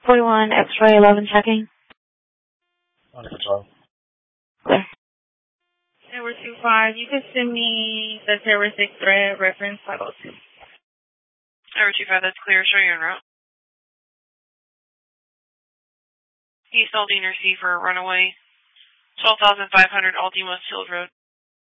41 X-ray 11 checking. On control. Clear. Tower 25, you can send me the Tower 6 thread reference 502. Tower 25, that's clear. Show you en route. East Aldina C for a runaway. 12,500 Aldina West Field Road.